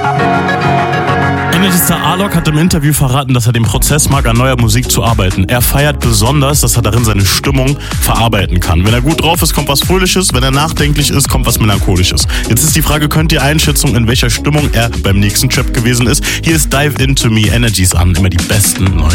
Energy-Star Alok hat im Interview verraten, dass er den Prozess mag, an neuer Musik zu arbeiten. Er feiert besonders, dass er darin seine Stimmung verarbeiten kann. Wenn er gut drauf ist, kommt was Fröhliches. Wenn er nachdenklich ist, kommt was Melancholisches. Jetzt ist die Frage, könnt ihr Einschätzung, in welcher Stimmung er beim nächsten Trap gewesen ist? Hier ist Dive Into Me, Energies an. Immer die besten neuen